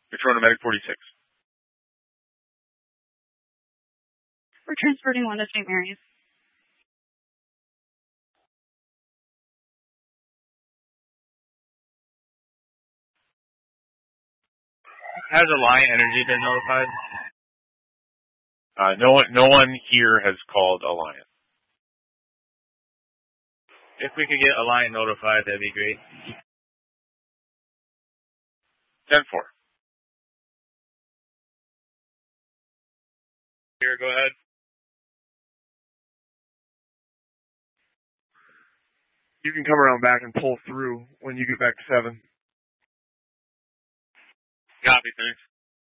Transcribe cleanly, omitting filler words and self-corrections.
Toronto Medic 46. We're transporting 1 to St. Mary's. Has Alliant Energy been notified? No one here has called Alliant. If we could get Alliant notified, that'd be great. 10-4. Here, go ahead. You can come around back and pull through when you get back to 7. Copy, thanks.